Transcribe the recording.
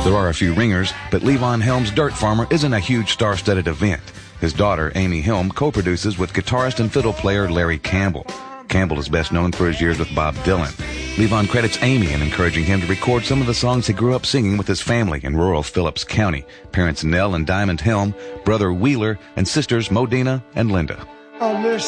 There are a few ringers, but Levon Helm's Dirt Farmer isn't a huge star-studded event. His daughter, Amy Helm, co-produces with guitarist and fiddle player Larry Campbell. Campbell is best known for his years with Bob Dylan. Levon credits Amy in encouraging him to record some of the songs he grew up singing with his family in rural Phillips County. Parents Nell and Diamond Helm, brother Wheeler, and sisters Modena and Linda. I miss